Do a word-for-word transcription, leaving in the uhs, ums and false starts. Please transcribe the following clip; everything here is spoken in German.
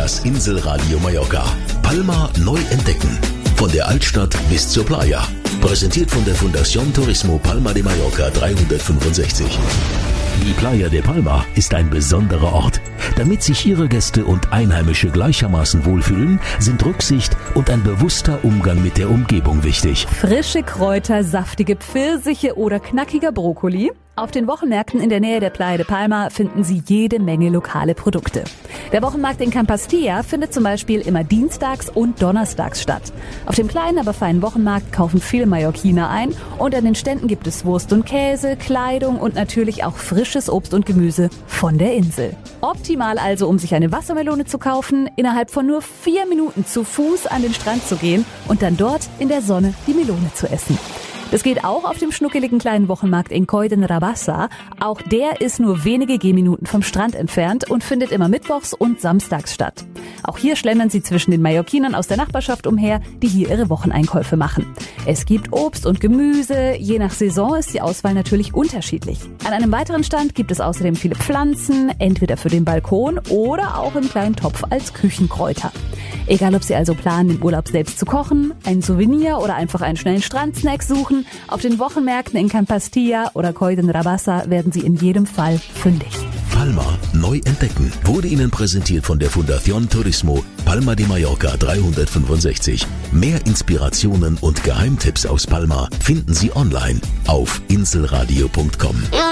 Das Inselradio Mallorca. Palma neu entdecken. Von der Altstadt bis zur Playa. Präsentiert von der Fundación Turismo Palma de Mallorca dreihundertfünfundsechzig. Die Playa de Palma ist ein besonderer Ort. Damit sich ihre Gäste und Einheimische gleichermaßen wohlfühlen, sind Rücksicht und ein bewusster Umgang mit der Umgebung wichtig. Frische Kräuter, saftige Pfirsiche oder knackiger Brokkoli. Auf den Wochenmärkten in der Nähe der Playa de Palma finden Sie jede Menge lokale Produkte. Der Wochenmarkt in Campastilla findet zum Beispiel immer dienstags und donnerstags statt. Auf dem kleinen, aber feinen Wochenmarkt kaufen viele Mallorquiner ein und an den Ständen gibt es Wurst und Käse, Kleidung und natürlich auch frisches Obst und Gemüse von der Insel. Optimal also, um sich eine Wassermelone zu kaufen, innerhalb von nur vier Minuten zu Fuß an den Strand zu gehen und dann dort in der Sonne die Melone zu essen. Das geht auch auf dem schnuckeligen kleinen Wochenmarkt in Coll de Rabassa. Auch der ist nur wenige Gehminuten vom Strand entfernt und findet immer mittwochs und samstags statt. Auch hier schlendern Sie zwischen den Mallorquinern aus der Nachbarschaft umher, die hier ihre Wocheneinkäufe machen. Es gibt Obst und Gemüse, je nach Saison ist die Auswahl natürlich unterschiedlich. An einem weiteren Stand gibt es außerdem viele Pflanzen, entweder für den Balkon oder auch im kleinen Topf als Küchenkräuter. Egal, ob Sie also planen, im Urlaub selbst zu kochen, ein Souvenir oder einfach einen schnellen Strandsnack suchen, auf den Wochenmärkten in Campastilla oder Coll de Rabassa werden Sie in jedem Fall fündig. Palma neu entdecken wurde Ihnen präsentiert von der Fundación Turismo Palma de Mallorca dreihundertfünfundsechzig. Mehr Inspirationen und Geheimtipps aus Palma finden Sie online auf inselradio punkt com.